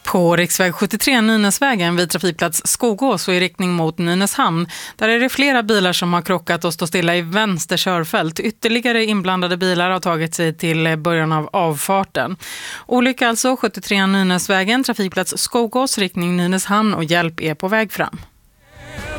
På riksväg 73 Nynäsvägen vid trafikplats Skogås och i riktning mot Nynäshamn. Där är det flera bilar som har krockat och står stilla i vänster körfält. Ytterligare inblandade bilar har tagit sig till början av avfarten. Olycka alltså 73 Nynäsvägen, trafikplats Skogås, riktning Nynäshamn och hjälp är på väg fram.